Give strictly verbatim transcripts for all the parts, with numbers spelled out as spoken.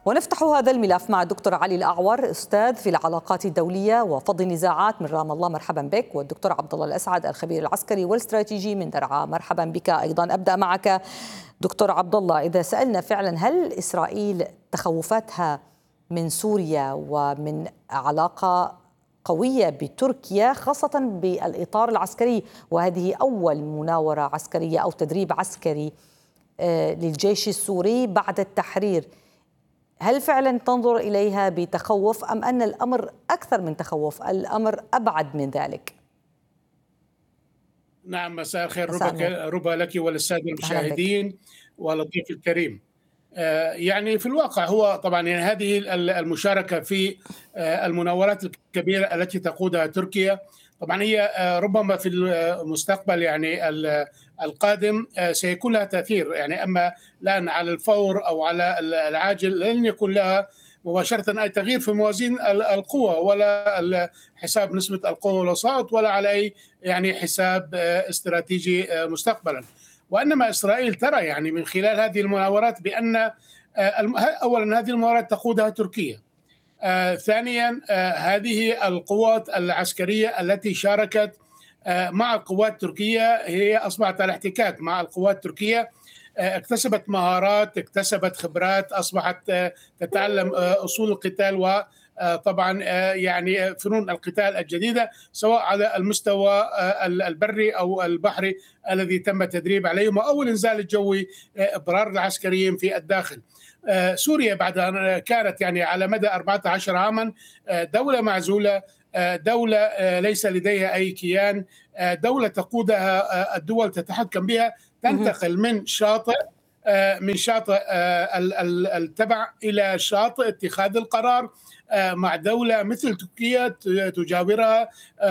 ونفتح هذا الملف مع الدكتور علي الأعور، أستاذ في العلاقات الدولية وفض النزاعات من رام الله، مرحبا بك. والدكتور عبد الله الأسعد، الخبير العسكري والاستراتيجي من درعا، مرحبا بك أيضا. أبدأ معك دكتور عبد الله. إذا سألنا فعلا هل إسرائيل تخوفاتها من سوريا ومن علاقة قوية بتركيا خاصة بالإطار العسكري، وهذه أول مناورة عسكرية أو تدريب عسكري للجيش السوري بعد التحرير، هل فعلا تنظر إليها بتخوف أم أن الأمر أكثر من تخوف، الأمر أبعد من ذلك؟ نعم، مساء الخير، ربا, ربا لك وللسادة المشاهدين والضيف الكريم. يعني في الواقع هو طبعا يعني هذه المشاركة في المناورات الكبيرة التي تقودها تركيا طبعا هي ربما في المستقبل يعني القادم سيكون لها تأثير، يعني أما الآن على الفور أو على العاجل لن يكون لها مباشرة أي تغيير في موازين القوى، ولا حساب نسبة القوى والوساطة، ولا على أي يعني حساب استراتيجي مستقبلا. وإنما إسرائيل ترى يعني من خلال هذه المناورات بأن أولا هذه المناورات تقودها تركيا، آه، ثانيا آه، هذه القوات العسكرية التي شاركت آه، مع القوات التركية هي أصبحت على احتكاك مع القوات التركية، آه، اكتسبت مهارات، اكتسبت خبرات، أصبحت آه، تتعلم آه، أصول القتال وطبعا آه، يعني فنون القتال الجديدة سواء على المستوى آه، البري أو البحري الذي تم التدريب عليهم، أو الإنزال الجوي، آه، إبرار العسكريين في الداخل. سوريا بعد أن كانت يعني على مدى أربعة عشر عاما دولة معزولة، دولة ليس لديها أي كيان، دولة تقودها الدول تتحكم بها، تنتقل من شاطئ من شاطئ التبع إلى شاطئ اتخاذ القرار مع دولة مثل تركيا تجاورها،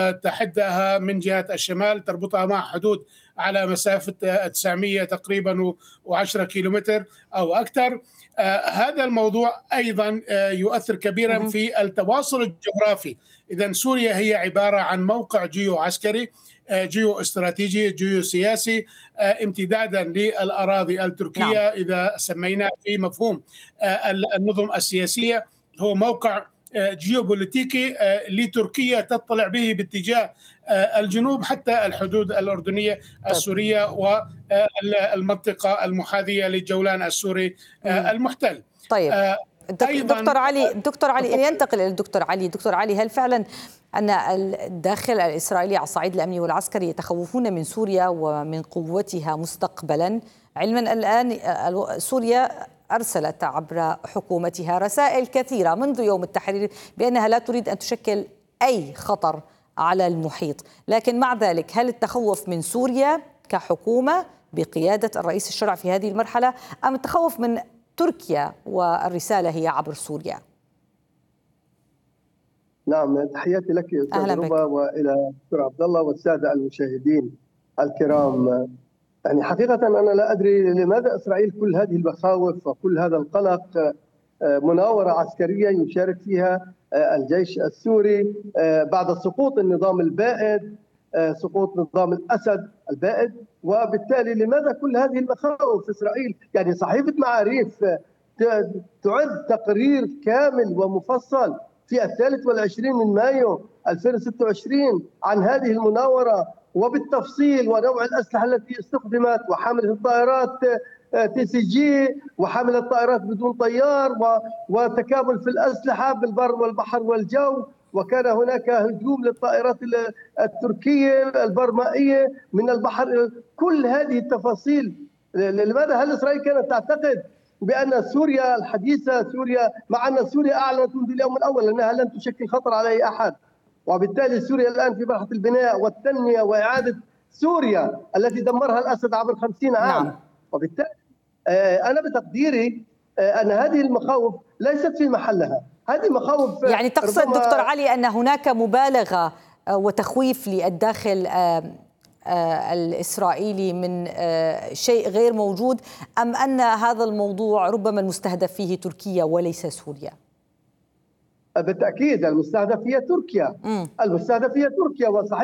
تحدها من جهة الشمال، تربطها مع حدود على مسافة تسعمئة تقريبا وعشرة كيلومتر أو أكثر. آه هذا الموضوع أيضا آه يؤثر كبيرا في التواصل الجغرافي. إذن سوريا هي عبارة عن موقع جيو عسكري، آه جيو استراتيجي، جيو سياسي، آه امتدادا للأراضي التركية. نعم. إذا سميناه في مفهوم آه النظم السياسية، هو موقع جيوبوليتيكي لتركيا تطلع به باتجاه الجنوب حتى الحدود الأردنية السورية والمنطقة المحاذية للجولان السوري المحتل. طيب دكتور علي، دكتور علي ينتقل إلى الدكتور علي. دكتور علي، هل فعلا أن الداخل الإسرائيلي على الصعيد الأمني والعسكري يتخوفون من سوريا ومن قوتها مستقبلا، علما الآن سوريا أرسلت عبر حكومتها رسائل كثيرة منذ يوم التحرير بأنها لا تريد أن تشكل أي خطر على المحيط، لكن مع ذلك هل التخوف من سوريا كحكومة بقيادة الرئيس الشرع في هذه المرحلة أم التخوف من تركيا والرسالة هي عبر سوريا؟ نعم، تحياتي لك أستاذ ربا وإلى دكتور عبد الله والسادة المشاهدين الكرام. يعني حقيقة أنا لا أدري لماذا إسرائيل كل هذه المخاوف وكل هذا القلق. مناورة عسكرية يشارك فيها الجيش السوري بعد سقوط النظام البائد، سقوط نظام الأسد البائد، وبالتالي لماذا كل هذه المخاوف؟ إسرائيل يعني صحيفة معاريف تعد تقرير كامل ومفصل في الثالث والعشرين من مايو ألفين وستة وعشرين عن هذه المناورة وبالتفصيل ونوع الأسلحة التي استخدمت، وحاملة الطائرات تي سي جي وحاملة الطائرات بدون طيار، وتكامل في الأسلحة بالبر والبحر والجو، وكان هناك هجوم للطائرات التركية البرمائية من البحر. كل هذه التفاصيل لماذا؟ هل إسرائيل كانت تعتقد بأن سوريا الحديثة سوريا، مع أن سوريا أعلنت منذ اليوم الأول أنها لن تشكل خطر على أي أحد، وبالتالي سوريا الآن في مرحلة البناء والتنمية وإعادة سوريا التي دمرها الأسد عبر خمسين عام. نعم. وبالتالي أنا بتقديري أن هذه المخاوف ليست في محلها. هذه مخاوف يعني تقصد دكتور علي أن هناك مبالغة وتخويف للداخل الإسرائيلي من شيء غير موجود، أم أن هذا الموضوع ربما المستهدف فيه تركيا وليس سوريا؟ بالتأكيد المستهدف هي تركيا. م. المستهدف هي تركيا، وصحيفة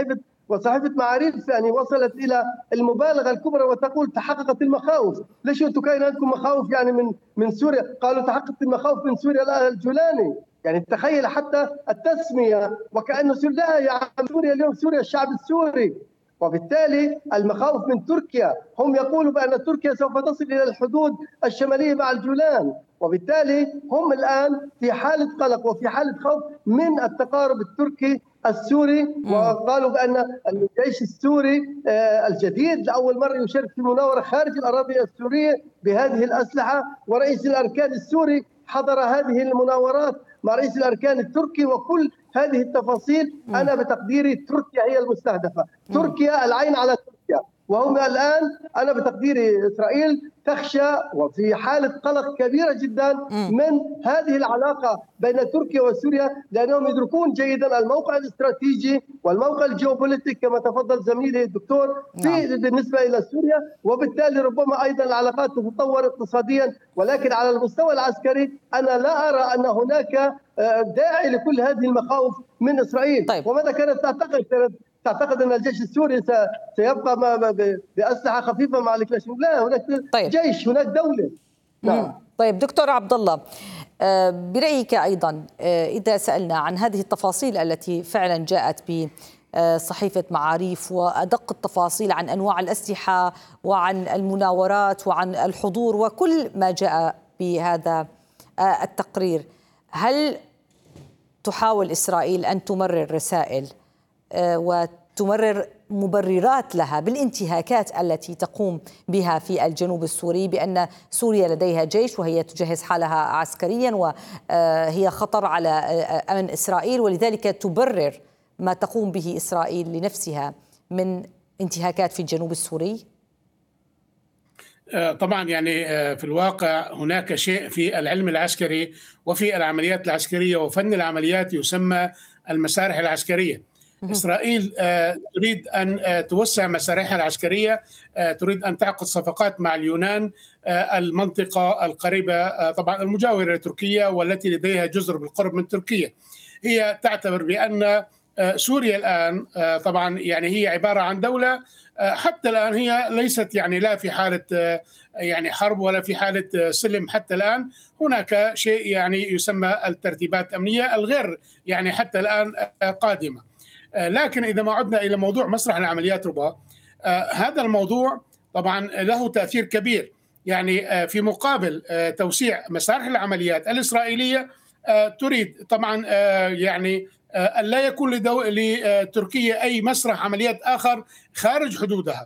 وصحيفة معاريف يعني وصلت إلى المبالغة الكبرى وتقول تحققت المخاوف. ليش أنتم كاين عندكم مخاوف يعني من من سوريا؟ قالوا تحققت المخاوف من سوريا الجولاني. يعني تخيل حتى التسمية وكأنه سوريا، يا عم سوريا اليوم سوريا الشعب السوري. وبالتالي المخاوف من تركيا، هم يقولوا بأن تركيا سوف تصل إلى الحدود الشمالية مع الجولان، وبالتالي هم الآن في حالة قلق وفي حالة خوف من التقارب التركي السوري. وقالوا بأن الجيش السوري الجديد لأول مرة يشارك في مناورة خارج الأراضي السورية بهذه الأسلحة، ورئيس الأركان السوري حضر هذه المناورات مع رئيس الأركان التركي. وكل هذه التفاصيل أنا بتقديري تركيا هي المستهدفة، تركيا العين على تركيا. وهم الآن أنا بتقديري إسرائيل تخشى وفي حالة قلق كبيرة جدا من هذه العلاقة بين تركيا وسوريا، لأنهم يدركون جيدا الموقع الاستراتيجي والموقع الجيوبوليتيك كما تفضل زميلي الدكتور في بالنسبة إلى سوريا. وبالتالي ربما أيضا العلاقات تتطور اقتصاديا، ولكن على المستوى العسكري أنا لا أرى أن هناك داعي لكل هذه المخاوف من إسرائيل. طيب. وماذا كانت تعتقد؟ كانت تعتقد أن الجيش السوري سيبقى بأسلحة خفيفة مع الكلاشينكوف؟ لا، هناك طيب. جيش، هناك دولة. نعم. طيب دكتور عبد الله، برأيك أيضا إذا سألنا عن هذه التفاصيل التي فعلا جاءت بصحيفة معاريف وأدق التفاصيل عن أنواع الأسلحة وعن المناورات وعن الحضور وكل ما جاء بهذا التقرير، هل تحاول إسرائيل أن تمرر رسائل وتمرر مبررات لها بالانتهاكات التي تقوم بها في الجنوب السوري، بأن سوريا لديها جيش وهي تجهز حالها عسكريا وهي خطر على أمن إسرائيل، ولذلك تبرر ما تقوم به إسرائيل لنفسها من انتهاكات في الجنوب السوري؟ طبعا يعني في الواقع هناك شيء في العلم العسكري وفي العمليات العسكرية وفن العمليات يسمى المسارح العسكرية. إسرائيل تريد أن توسع مسارحها العسكرية، تريد أن تعقد صفقات مع اليونان، المنطقة القريبة طبعا المجاورة لتركيا والتي لديها جزر بالقرب من تركيا. هي تعتبر بأن سوريا الآن طبعا يعني هي عبارة عن دولة حتى الآن هي ليست يعني لا في حالة يعني حرب ولا في حالة سلم حتى الآن. هناك شيء يعني يسمى الترتيبات الأمنية الغير يعني حتى الآن قادمة. لكن إذا ما عدنا إلى موضوع مسرح العمليات ربا، هذا الموضوع طبعا له تأثير كبير. يعني في مقابل توسيع مسارح العمليات الإسرائيلية تريد طبعا يعني أن لا يكون لتركيا أي مسرح عمليات آخر خارج حدودها.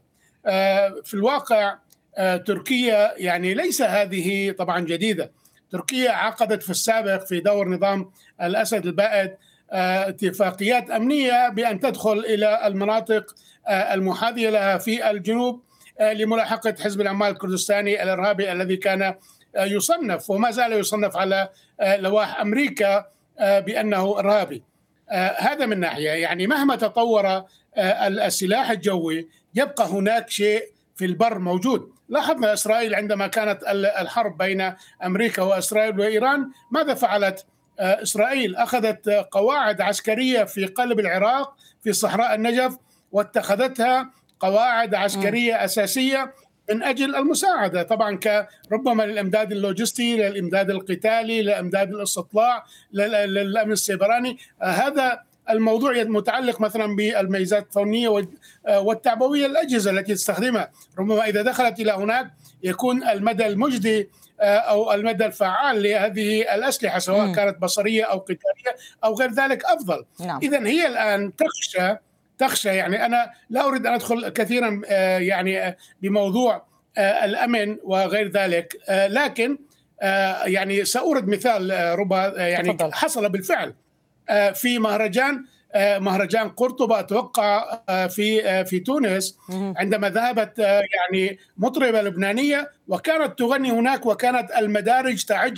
في الواقع تركيا يعني ليس هذه طبعا جديدة. تركيا عقدت في السابق في دور نظام الأسد البائد اتفاقيات أمنية بأن تدخل إلى المناطق المحاذية لها في الجنوب لملاحقة حزب العمال الكردستاني الإرهابي الذي كان يصنف وما زال يصنف على لوائح أمريكا بأنه إرهابي. هذا من ناحية. يعني مهما تطور السلاح الجوي يبقى هناك شيء في البر موجود. لاحظنا إسرائيل عندما كانت الحرب بين أمريكا وإسرائيل وإيران ماذا فعلت؟ إسرائيل أخذت قواعد عسكرية في قلب العراق في صحراء النجف واتخذتها قواعد عسكرية أساسية من أجل المساعدة طبعا كربما للإمداد اللوجستي، للإمداد القتالي، للإمداد الاستطلاع، للأمن السيبراني. هذا الموضوع متعلق مثلا بالميزات الفونية والتعبوية الأجهزة التي تستخدمها. ربما إذا دخلت إلى هناك يكون المدى المجدي أو المدى الفعال لهذه الأسلحة سواء م. كانت بصرية أو قتالية أو غير ذلك أفضل. نعم. إذن هي الآن تخشى تخشى يعني أنا لا أريد أن أدخل كثيرا يعني بموضوع الأمن وغير ذلك، لكن يعني سأورد مثال ربما يعني تفضل. حصل بالفعل في مهرجان مهرجان قرطبة أتوقع في في تونس عندما ذهبت يعني مطربة لبنانية وكانت تغني هناك وكانت المدارج تعج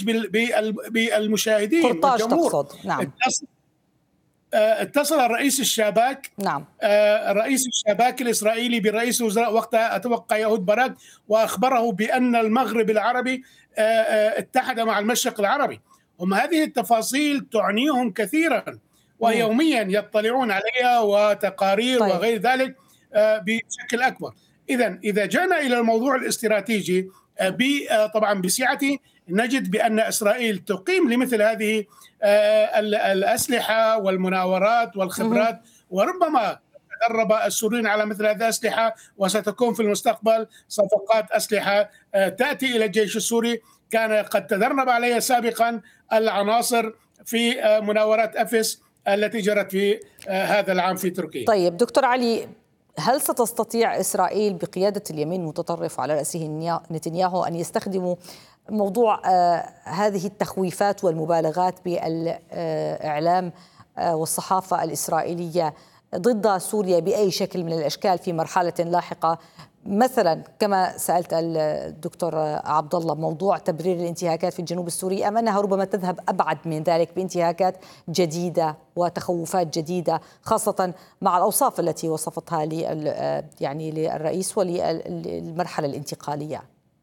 بالمشاهدين والجمهور. نعم. اتصل الرئيس الشاباك نعم. رئيس الشاباك الإسرائيلي برئيس وزراء وقتها أتوقع يهود باراك وأخبره بأن المغرب العربي اتحد مع المشرق العربي. هم هذه التفاصيل تعنيهم كثيرا ويوميا يطلعون عليها وتقارير طيب. وغير ذلك بشكل أكبر. إذا إذا جاءنا إلى الموضوع الاستراتيجي طبعا بسعته، نجد بأن إسرائيل تقيم لمثل هذه الأسلحة والمناورات والخبرات، وربما تدرب السوريين على مثل هذه الأسلحة، وستكون في المستقبل صفقات أسلحة تأتي إلى الجيش السوري كان قد تدرب عليها سابقا العناصر في مناورات أفس التي جرت في هذا العام في تركيا. طيب دكتور علي، هل ستستطيع إسرائيل بقيادة اليمين المتطرف على رأسه نتنياهو أن يستخدموا موضوع آه هذه التخويفات والمبالغات بالإعلام آه والصحافة الإسرائيلية ضد سوريا بأي شكل من الأشكال في مرحلة لاحقة، مثلا كما سألت الدكتور عبد الله موضوع تبرير الانتهاكات في الجنوب السوري، أم أنها ربما تذهب أبعد من ذلك بانتهاكات جديدة وتخوفات جديدة، خاصة مع الأوصاف التي وصفتها لي يعني للرئيس وللمرحلة الانتقالية؟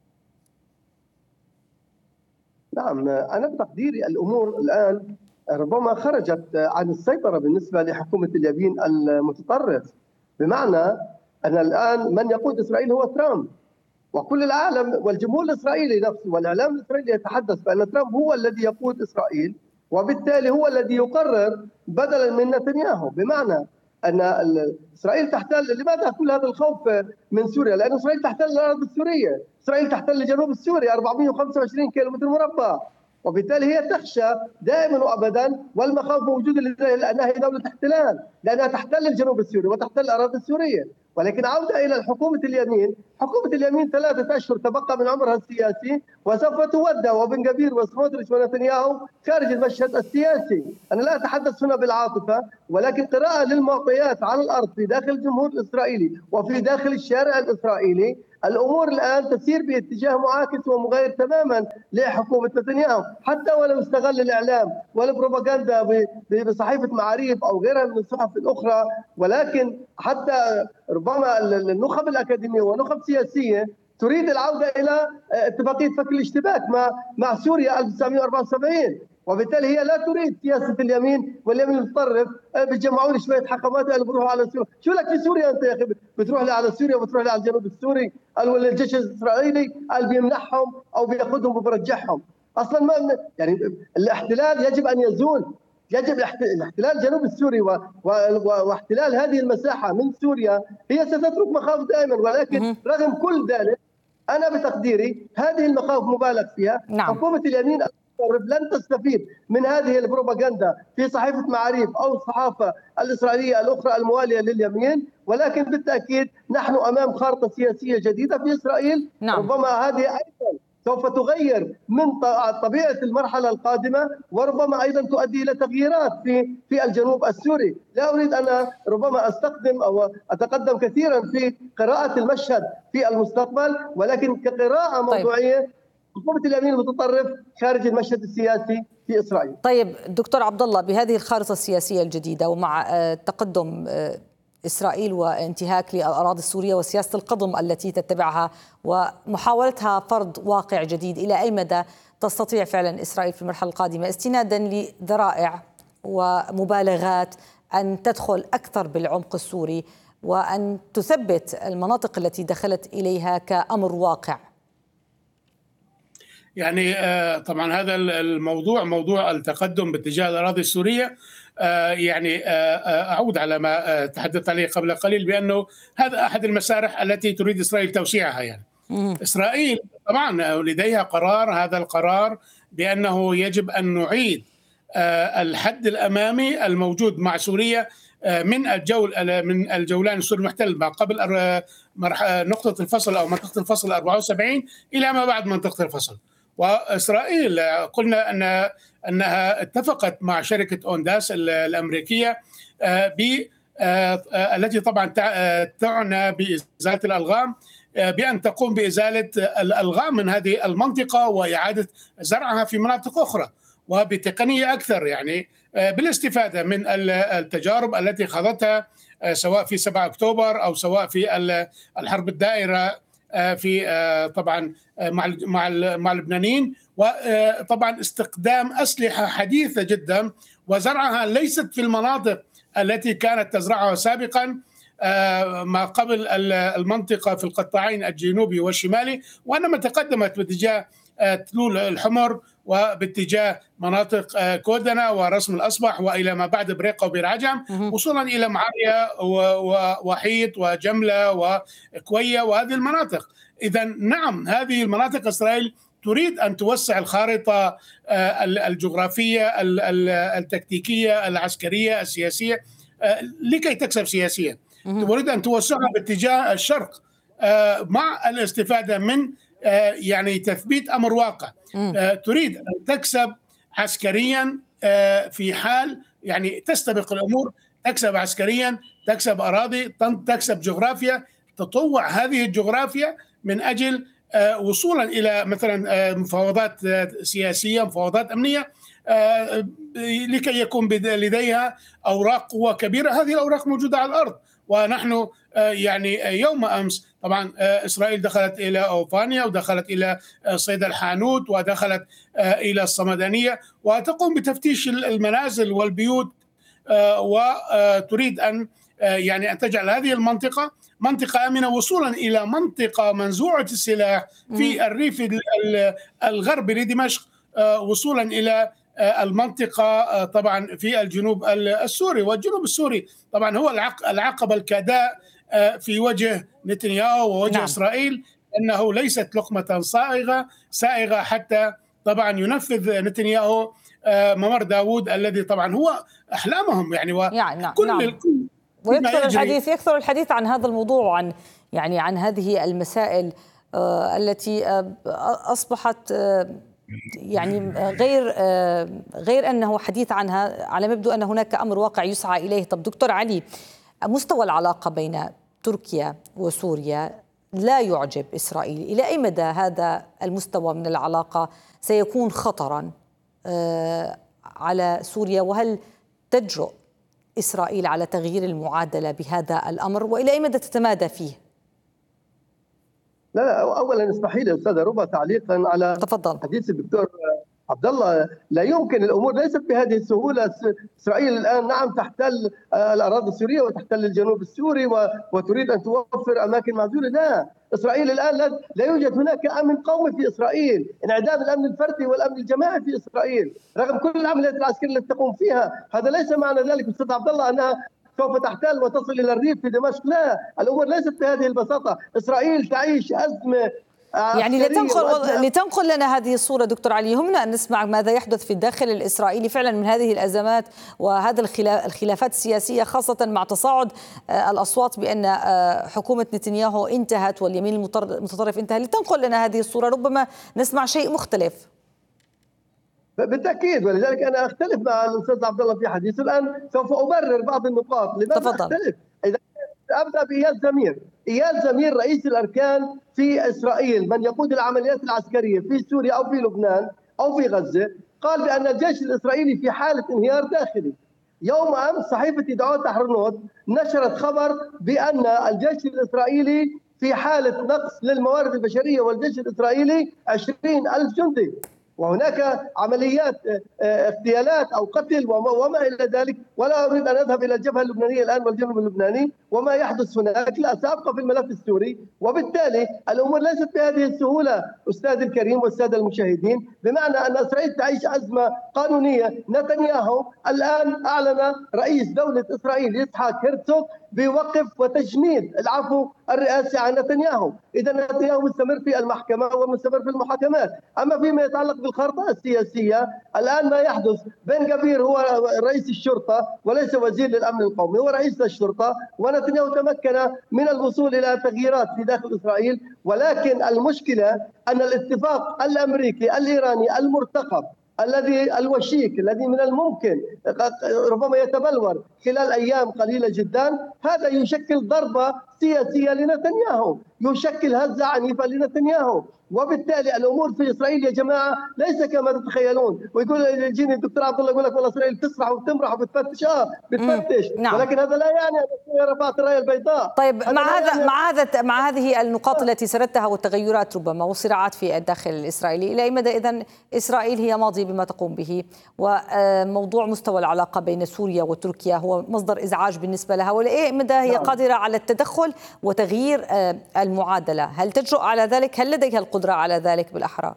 نعم، أنا بتقديري الأمور الآن ربما خرجت عن السيطرة بالنسبة لحكومة اليمين المتطرف، بمعنى أن الآن من يقود إسرائيل هو ترامب، وكل العالم والجمهور الإسرائيلي نفسه والإعلام الإسرائيلي يتحدث بأن ترامب هو الذي يقود إسرائيل، وبالتالي هو الذي يقرر بدلا من نتنياهو. بمعنى أن إسرائيل تحتل، لماذا كل هذا الخوف من سوريا؟ لأن إسرائيل تحتل الأراضي السورية، إسرائيل تحتل الجنوب السوري أربعمئة وخمسة وعشرين كيلومتر مربع، وبالتالي هي تخشى دائما وابدا، والمخاوف موجوده لانها هي دوله احتلال، لانها تحتل الجنوب السوري وتحتل الاراضي السوريه. ولكن عوده الى حكومه اليمين، حكومه اليمين ثلاثه اشهر تبقى من عمرها السياسي وسوف تودع، وبن غفير وسموتريتش ونتنياهو خارج المشهد السياسي. انا لا اتحدث هنا بالعاطفه، ولكن قراءه للمعطيات على الارض في داخل الجمهور الاسرائيلي وفي داخل الشارع الاسرائيلي، الامور الان تسير باتجاه معاكس ومغاير تماما لحكومه نتنياهو، حتى ولو استغل الاعلام والبروباغندا بصحيفه معاريف او غيرها من الصحف الاخرى، ولكن حتى ربما النخب الاكاديميه ونخب سياسيه تريد العوده الى اتفاقيه فك الاشتباك مع مع سوريا ألف وتسعمئة وأربعة وسبعين، وبالتالي هي لا تريد سياسه اليمين واليمين المتطرف بيجمعوا لي شويه حكمات اللي بروحوا على سوريا. شو لك في سوريا انت يا اخي؟ بتروح لي على سوريا وبتروح لي على الجنوب السوري، ولا الجيش الاسرائيلي اللي بيمنحهم او بياخذهم وبرجعهم. اصلا ما يعني الاحتلال يجب ان يزول، يجب الاحتلال الجنوب السوري و... و... واحتلال هذه المساحه من سوريا هي ستترك مخاوف دائما، ولكن رغم كل ذلك انا بتقديري هذه المخاوف مبالغ فيها. نعم. حكومه اليمين لن تستفيد من هذه البروباغندا في صحيفه معاريف او الصحافه الاسرائيليه الاخرى المواليه لليمين، ولكن بالتاكيد نحن امام خارطه سياسيه جديده في اسرائيل. نعم. ربما هذه ايضا سوف تغير من طبيعه المرحله القادمه، وربما ايضا تؤدي الى تغييرات في في الجنوب السوري. لا اريد ان ربما استخدم او اتقدم كثيرا في قراءه المشهد في المستقبل، ولكن كقراءه موضوعيه طيب. حكومة اليمين المتطرف خارج المشهد السياسي في إسرائيل. طيب دكتور عبد الله، بهذه الخارطة السياسية الجديدة ومع تقدم إسرائيل وانتهاك للأراضي السورية وسياسة القضم التي تتبعها ومحاولتها فرض واقع جديد، إلى أي مدى تستطيع فعلا إسرائيل في المرحلة القادمة استنادا لذرائع ومبالغات أن تدخل أكثر بالعمق السوري وأن تثبت المناطق التي دخلت إليها كأمر واقع؟ يعني طبعا هذا الموضوع موضوع التقدم باتجاه الأراضي السورية، يعني أعود على ما تحدثت عليه قبل قليل بأنه هذا أحد المسارح التي تريد إسرائيل توسيعها. يعني إسرائيل طبعا لديها قرار، هذا القرار بأنه يجب أن نعيد الحد الأمامي الموجود مع سوريا من الجول من الجولان السوري المحتل ما قبل نقطة الفصل أو منطقة الفصل أربعة وسبعين إلى ما بعد منطقة الفصل. وإسرائيل قلنا أن أنها اتفقت مع شركة أونداس الأمريكية ب التي طبعا تعنى بإزالة الألغام، بأن تقوم بإزالة الألغام من هذه المنطقة وإعادة زرعها في مناطق أخرى وبتقنية أكثر، يعني بالاستفادة من التجارب التي خاضتها سواء في سبعة أكتوبر أو سواء في الحرب الدائرة في طبعا مع مع اللبنانيين، وطبعا استخدام أسلحة حديثة جدا وزرعها ليست في المناطق التي كانت تزرعها سابقا ما قبل المنطقة في القطاعين الجنوبي والشمالي، وإنما تقدمت باتجاه تلول الحمر وباتجاه مناطق كودنة ورسم الأصبح وإلى ما بعد بريقة وبير عجم، وصولا إلى معرية ووحيد وجملة وكوية وهذه المناطق. إذا نعم، هذه المناطق إسرائيل تريد أن توسع الخارطة الجغرافية التكتيكية العسكرية السياسية لكي تكسب سياسيا. تريد أن توسعها باتجاه الشرق مع الاستفادة من يعني تثبيت أمر واقع. تريد أن تكسب عسكريا في حال يعني تستبق الأمور، تكسب عسكريا، تكسب أراضي، تكسب جغرافيا، تطوع هذه الجغرافيا من أجل وصولا إلى مثلا مفاوضات سياسية، مفاوضات أمنية، لكي يكون لديها أوراق قوة كبيرة. هذه الأوراق موجودة على الأرض، ونحن يعني يوم أمس طبعا إسرائيل دخلت إلى أوفانيا ودخلت إلى صيدا الحانوت ودخلت إلى الصمدانية وتقوم بتفتيش المنازل والبيوت، وتريد أن يعني أن تجعل هذه المنطقة منطقة آمنة وصولا إلى منطقة منزوعة السلاح في الريف الغربي لدمشق، وصولا إلى المنطقة طبعا في الجنوب السوري. والجنوب السوري طبعا هو العقبة الكاداء في وجه نتنياهو ووجه نعم. إسرائيل، أنه ليست لقمة صائغة سائغة حتى طبعا ينفذ نتنياهو ممر داوود الذي طبعا هو أحلامهم يعني. وكل يعني نعم. نعم. ويكثر الحديث يكثر الحديث عن هذا الموضوع، وعن يعني عن هذه المسائل آه التي آه أصبحت آه يعني غير آه غير أنه حديث عنها، على ما يبدو أن هناك أمر واقع يسعى إليه. طب دكتور علي، مستوى العلاقة بين تركيا وسوريا لا يعجب إسرائيل، إلى أي مدى هذا المستوى من العلاقة سيكون خطرا آه على سوريا، وهل تجرؤ إسرائيل على تغيير المعادلة بهذا الأمر، وإلى أي مدى تتمادى فيه؟ لا لا أولا اسمحي لي أستاذة ربا تعليقا على تفضل. حديث الدكتور عبد الله. لا يمكن، الأمور ليست بهذه السهولة. إسرائيل الآن نعم تحتل الأراضي السورية وتحتل الجنوب السوري وتريد أن توفر أماكن معزولة. لا، إسرائيل الآن لا يوجد هناك أمن قومي في إسرائيل، انعدام الأمن الفردي والأمن الجماعي في إسرائيل رغم كل العمليات العسكرية التي تقوم فيها. هذا ليس معنى ذلك أستاذ عبد الله أنها سوف تحتل وتصل إلى الريف في دمشق. لا، الأمور ليست بهذه البساطة. إسرائيل تعيش أزمة يعني لتنقل لتنقل لنا هذه الصورة دكتور علي، يهمنا أن نسمع ماذا يحدث في الداخل الإسرائيلي فعلا من هذه الأزمات وهذا الخلافات السياسية، خاصة مع تصاعد الأصوات بأن حكومة نتنياهو انتهت واليمين المتطرف انتهى. لتنقل لنا هذه الصورة ربما نسمع شيء مختلف. بالتأكيد، ولذلك أنا أختلف مع الأستاذ عبد الله في حديثه. الآن سوف أبرر بعض النقاط لماذا تفضل. أختلف. إذا أبدأ بإياد زمير. إياد زمير رئيس الأركان في إسرائيل، من يقود العمليات العسكرية في سوريا أو في لبنان أو في غزة، قال بأن الجيش الإسرائيلي في حالة انهيار داخلي. يوم أمس صحيفة يدعوت أحرنوت نشرت خبر بأن الجيش الإسرائيلي في حالة نقص للموارد البشرية، والجيش الإسرائيلي عشرين ألف جندي، وهناك عمليات اغتيالات أو قتل وما إلى ذلك. ولا أريد أن أذهب إلى الجبهة اللبنانية الآن والجنوب اللبناني وما يحدث هناك، لا، سأبقى في الملف السوري. وبالتالي الأمور ليست بهذه السهولة أستاذ الكريم والسادة المشاهدين، بمعنى أن إسرائيل تعيش أزمة قانونية. نتنياهو الآن أعلن رئيس دولة إسرائيل إسحاق هرتزوغ بوقف وتجميد العفو الرئاسي عن نتنياهو. إذا نتنياهو مستمر في المحكمة ومستمر في المحاكمات. أما فيما يتعلق بالخارطة السياسية، الآن ما يحدث، بن جفير هو رئيس الشرطة وليس وزير للأمن القومي، هو رئيس الشرطة، ونتنياهو تمكن من الوصول إلى تغييرات في داخل إسرائيل. ولكن المشكلة أن الاتفاق الأمريكي الإيراني المرتقب الذي الوشيك الذي من الممكن ربما يتبلور خلال أيام قليلة جدا، هذا يشكل ضربة سياسية لنتنياهو، يشكل هزة عنيفة لنتنياهو. وبالتالي الامور في اسرائيل يا جماعه ليس كما تتخيلون. ويقول يجيني الدكتور عبد الله يقول لك والله اسرائيل تسرح وتمرح وبتفتش، اه بتفتش، نعم. ولكن هذا لا يعني ان رفعت الرايه البيضاء. طيب مع هذا يعني مع هذا مع هذه النقاط التي سردتها والتغيرات ربما والصراعات في الداخل الاسرائيلي، الى اي مدى اذا اسرائيل هي ماضيه بما تقوم به، وموضوع مستوى العلاقه بين سوريا وتركيا هو مصدر ازعاج بالنسبه لها، ولا اي مدى هي نعم. قادره على التدخل وتغيير المعادله؟ هل تجرؤ على ذلك؟ هل لديها القدره على ذلك بالأحرى؟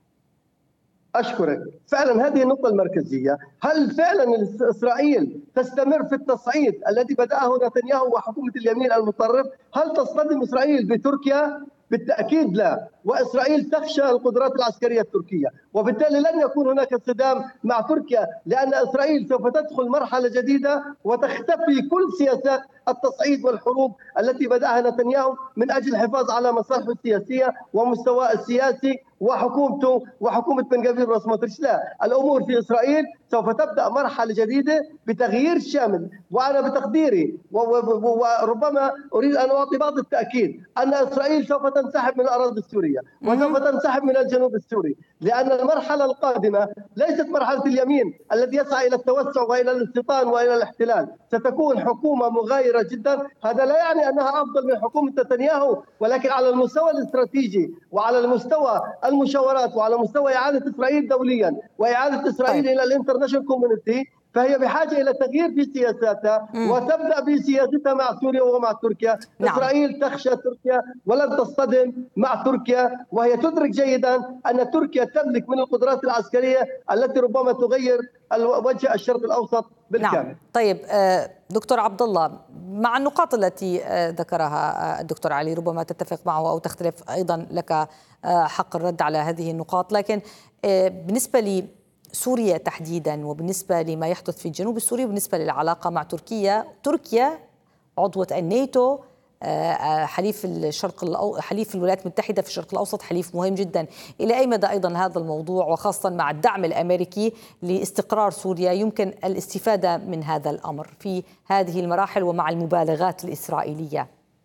أشكرك. فعلا هذه النقطة المركزية. هل فعلا إسرائيل تستمر في التصعيد الذي بدأه نتنياهو وحكومة اليمين المتطرف؟ هل تصطدم إسرائيل بتركيا؟ بالتأكيد لا. وإسرائيل تخشى القدرات العسكرية التركية، وبالتالي لن يكون هناك صدام مع تركيا، لأن إسرائيل سوف تدخل مرحلة جديدة وتختفي كل سياسات التصعيد والحروب التي بدأها نتنياهو من أجل الحفاظ على مصالحه السياسية ومستواه السياسي وحكومته وحكومة بن غفير وسموتريتش. لا، الأمور في إسرائيل سوف تبدأ مرحلة جديدة بتغيير شامل. وأنا بتقديري وربما أريد أن أعطي بعض التأكيد أن إسرائيل سوف تنسحب من الأراضي السورية وسوف تنسحب من الجنوب السوري، لأن المرحلة القادمة ليست مرحلة اليمين الذي يسعى إلى التوسع وإلى الاستيطان وإلى الاحتلال. ستكون حكومة مغايرة جدا. هذا لا يعني أنها أفضل من حكومة نتنياهو، ولكن على المستوى الاستراتيجي وعلى المستوى المشاورات وعلى مستوى إعادة إسرائيل دوليا وإعادة إسرائيل طيب. إلى الانترناشونال كوميونيتي، فهي بحاجة إلى تغيير في سياساتها مم. وتبدأ بسياستها مع سوريا ومع تركيا. نعم. إسرائيل تخشى تركيا ولن تصطدم مع تركيا، وهي تدرك جيدا أن تركيا تملك من القدرات العسكرية التي ربما تغير وجه الشرق الأوسط بالكامل. نعم. طيب دكتور عبد الله، مع النقاط التي ذكرها الدكتور علي ربما تتفق معه أو تختلف، أيضا لك حق الرد على هذه النقاط، لكن بالنسبة لي سوريا تحديدا وبالنسبة لما يحدث في الجنوب السوري وبالنسبة للعلاقة مع تركيا، تركيا عضوة الناتو، حليف الشرق الأو... حليف الولايات المتحدة في الشرق الأوسط، حليف مهم جدا. إلى أي مدى أيضا هذا الموضوع وخاصة مع الدعم الأمريكي لاستقرار سوريا يمكن الاستفادة من هذا الأمر في هذه المراحل ومع المبالغات الإسرائيلية؟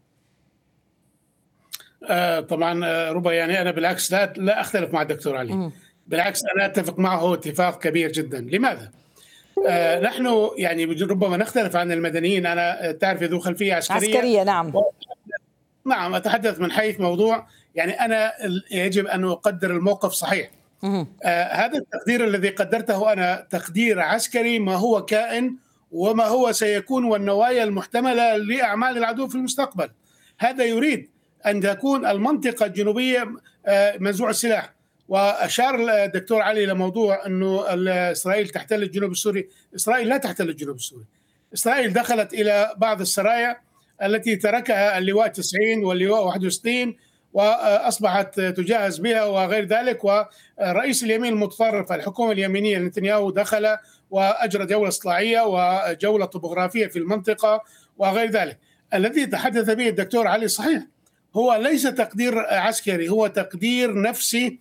آه طبعا ربما يعني أنا بالعكس لا, لا أختلف مع الدكتور علي. م. بالعكس أنا أتفق معه اتفاق كبير جدا. لماذا؟ آه نحن يعني ربما نختلف عن المدنيين. أنا تعرف ذو خلفية عسكرية عسكرية نعم و... نعم أتحدث من حيث موضوع يعني أنا يجب أن أقدر الموقف صحيح. آه هذا التقدير الذي قدرته أنا تقدير عسكري ما هو كائن وما هو سيكون والنوايا المحتملة لأعمال العدو في المستقبل. هذا يريد أن تكون المنطقة الجنوبية آه منزوع السلاح. وأشار الدكتور علي إلى موضوع أنه إسرائيل تحتل الجنوب السوري. إسرائيل لا تحتل الجنوب السوري. إسرائيل دخلت إلى بعض السرايا التي تركها اللواء تسعين واللواء واحد وستين وأصبحت تجهز بها وغير ذلك. ورئيس اليمين المتطرف الحكومة اليمينية نتنياهو دخل وأجرى جولة اصطلاعية وجولة طبوغرافية في المنطقة وغير ذلك. الذي تحدث به الدكتور علي صحيح، هو ليس تقدير عسكري، هو تقدير نفسي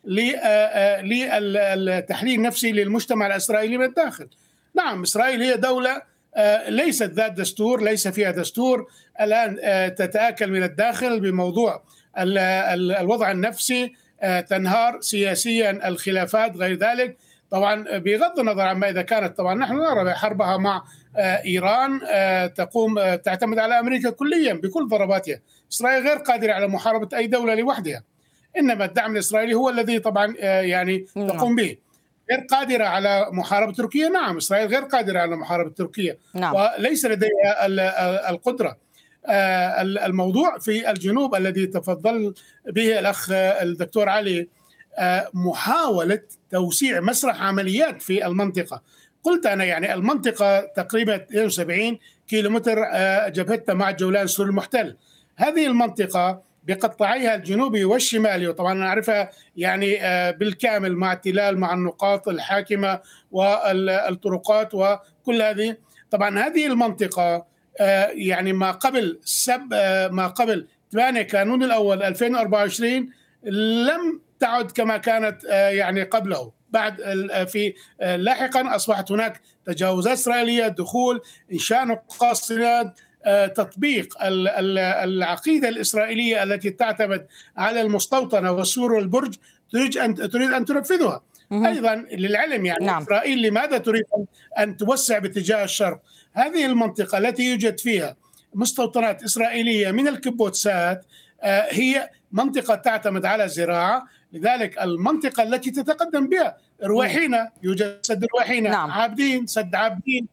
للتحليل نفسي للمجتمع الإسرائيلي من الداخل. نعم إسرائيل هي دولة ليست ذات دستور، ليس فيها دستور، الآن تتآكل من الداخل بموضوع الوضع النفسي، تنهار سياسيا الخلافات غير ذلك. طبعا بغض النظر عما إذا كانت طبعا نحن نرى حربها مع إيران تقوم تعتمد على أمريكا كليا بكل ضرباتها. إسرائيل غير قادرة على محاربة أي دولة لوحدها، إنما الدعم الإسرائيلي هو الذي طبعا يعني تقوم به. غير قادرة على محاربة تركيا، نعم إسرائيل غير قادرة على محاربة تركيا نعم. وليس لديها القدرة. الموضوع في الجنوب الذي تفضل به الأخ الدكتور علي محاولة توسيع مسرح عمليات في المنطقة. قلت أنا يعني المنطقة تقريبا اثنين وسبعين كيلومتر جبهتها مع الجولان السوري المحتل. هذه المنطقة بقطاعيها الجنوبي والشمالي، وطبعا نعرفها يعني بالكامل مع التلال مع النقاط الحاكمة والطرقات وكل هذه. طبعا هذه المنطقة يعني ما قبل سب ما قبل ثمانية كانون الأول ألفين وأربعة وعشرين لم تعد كما كانت يعني قبله. بعد في لاحقا أصبحت هناك تجاوزات إسرائيلية، دخول، إنشاء نقاط صناد، تطبيق العقيدة الإسرائيلية التي تعتمد على المستوطنة والسور والبرج تريد أن تريد أن تنفذها. أيضا للعلم يعني نعم. إسرائيل لماذا تريد أن توسع باتجاه الشرق؟ هذه المنطقة التي يوجد فيها مستوطنات إسرائيلية من الكبوتسات هي منطقة تعتمد على الزراعة، لذلك المنطقة التي تتقدم بها رويحينا، يوجد سد رويحينا، نعم. عابدين، سد عابدين،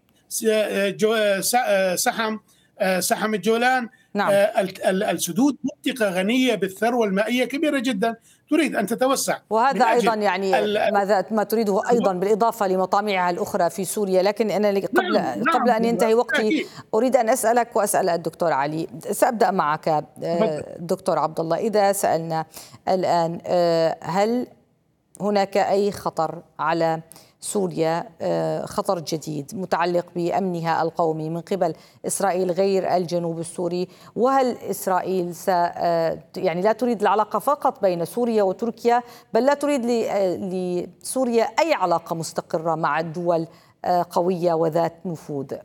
سحم سحم الجولان، نعم. السدود منطقة غنية بالثروة المائية كبيرة جدا تريد أن تتوسع، وهذا أيضا يعني ماذا ما تريده أيضا بالإضافة لمطامعها الأخرى في سوريا. لكن أنا قبل نعم. قبل أن ينتهي وقتي أريد أن أسألك وأسأل الدكتور علي. سأبدأ معك دكتور عبد الله. إذا سألنا الآن هل هناك أي خطر على سوريا، خطر جديد متعلق بأمنها القومي من قبل إسرائيل غير الجنوب السوري، وهل إسرائيل س يعني لا تريد العلاقة فقط بين سوريا وتركيا، بل لا تريد لسوريا أي علاقة مستقرة مع الدول قوية وذات نفوذ؟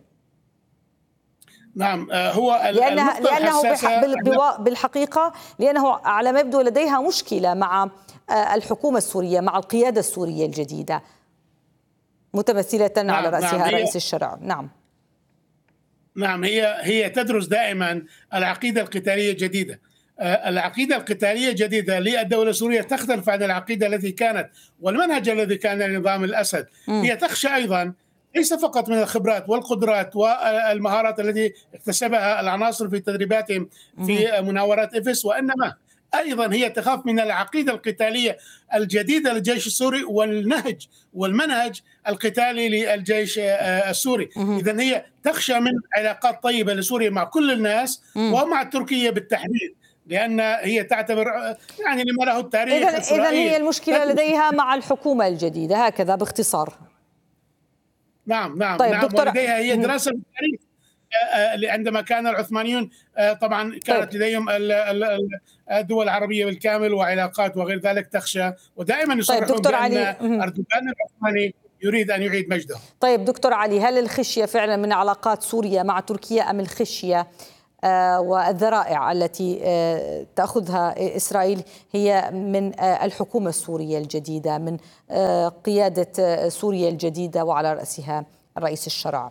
نعم، هو لأنها لأنه بالحقيقة لأنه على ما يبدو لديها مشكلة مع الحكومة السورية، مع القيادة السورية الجديدة متمثلة نعم على رأسها نعم رئيس الشرع. نعم نعم هي هي تدرس دائما العقيدة القتالية الجديدة. العقيدة القتالية الجديدة للدولة السورية تختلف عن العقيدة التي كانت والمنهج الذي كان لنظام الأسد. م. هي تخشى أيضا ليس فقط من الخبرات والقدرات والمهارات التي اكتسبها العناصر في تدريباتهم في مناورات إفس، وإنما أيضا هي تخاف من العقيدة القتالية الجديدة للجيش السوري والنهج والمنهج القتالي للجيش السوري. إذن هي تخشى من علاقات طيبة لسوريا مع كل الناس ومع تركيا بالتحديد، لأن هي تعتبر يعني لما له التاريخ. إذن هي المشكلة لديها مع الحكومة الجديدة، هكذا باختصار. نعم نعم طيب نعم دكتور، ولديها هي دراسة بالتاريخ. عندما كان العثمانيون طبعا كانت لديهم الدول العربية بالكامل وعلاقات وغير ذلك، تخشى ودائما يصرحون طيب بأن أردوغان العثماني يريد أن يعيد مجده. طيب دكتور علي، هل الخشية فعلا من علاقات سوريا مع تركيا أم الخشية آه والذرائع التي آه تأخذها إسرائيل هي من آه الحكومة السورية الجديدة، من آه قيادة سوريا الجديدة وعلى رأسها الرئيس الشرع؟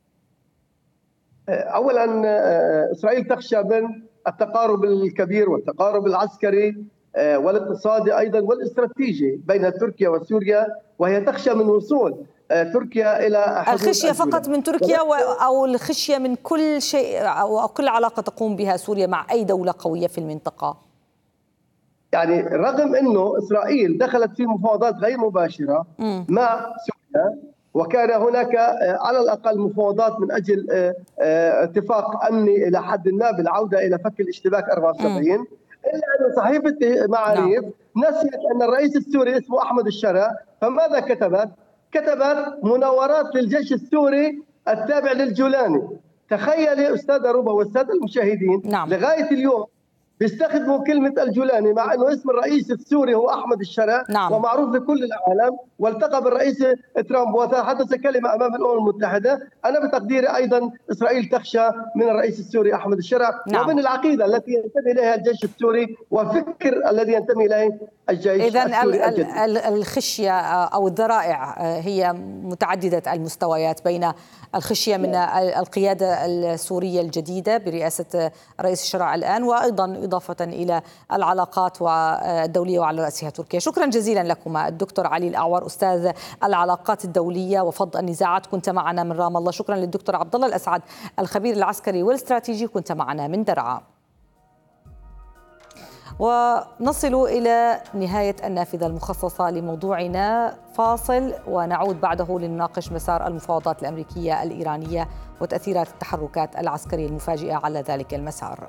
أولا إسرائيل تخشى من التقارب الكبير والتقارب العسكري والاقتصادي أيضا والاستراتيجي بين تركيا وسوريا، وهي تخشى من وصول تركيا إلى حدود الخشية فقط من تركيا أو الخشية من كل شيء أو كل علاقة تقوم بها سوريا مع أي دولة قوية في المنطقة؟ يعني رغم أنه إسرائيل دخلت في مفاوضات غير مباشرة م. مع سوريا، وكان هناك على الأقل مفاوضات من أجل اتفاق أمني إلى حد ما بالعودة إلى فك الاشتباك أربعة وسبعين، إلا أن صحيفة معاريف نسيت أن الرئيس السوري اسمه أحمد الشرع، فماذا كتبت؟ كتبت مناورات للجيش السوري التابع للجولاني. تخيلي أستاذة ربا والسادة المشاهدين، نعم. لغاية اليوم بيستخدموا كلمة الجولاني مع أنه اسم الرئيس السوري هو أحمد الشرع، نعم. ومعروف لكل العالم، والتقى بالرئيس ترامب وتحدث كلمة أمام الأمم المتحدة. أنا بتقديري أيضا إسرائيل تخشى من الرئيس السوري أحمد الشرع، نعم. ومن العقيدة التي ينتمي إليها الجيش السوري والفكر الذي ينتمي إليه الجيش إذن السوري. إذن الخشية أو الذرائع هي متعددة المستويات، بين الخشية من القيادة السورية الجديدة برئاسة رئيس الشرع الآن، وأيضا إضافة إلى العلاقات الدولية وعلى رأسها تركيا. شكرا جزيلا لكما الدكتور علي الأعور أستاذ العلاقات الدولية وفض النزاعات، كنت معنا من رام الله. شكرا للدكتور عبد الله الأسعد الخبير العسكري والاستراتيجي، كنت معنا من درعا. ونصل إلى نهاية النافذة المخصصة لموضوعنا، فاصل ونعود بعده لنناقش مسار المفاوضات الأمريكية الإيرانية وتأثيرات التحركات العسكرية المفاجئة على ذلك المسار.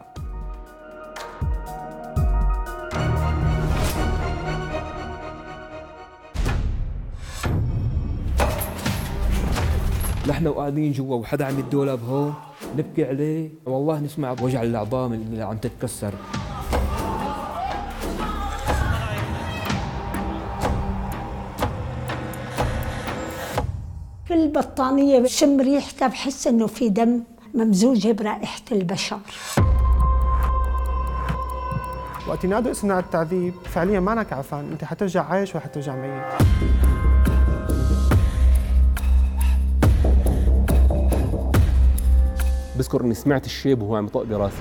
نحن وقاعدين جوا وحدا عم الدولاب هون نبكي عليه، والله نسمع بوجع الأعضاء اللي عم تتكسر. في البطانية بشم ريحتها بحس انه في دم، ممزوجة برائحة البشر. وقت ينادوا اسمنا على التعذيب فعليا ما أنا عفان، أنت حترجع عايش وحترجع ميت. بذكر اني سمعت الشيب وهو عم يطق براسي.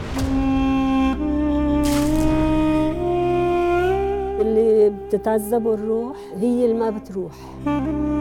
اللي بتتعذب الروح هي اللي ما بتروح.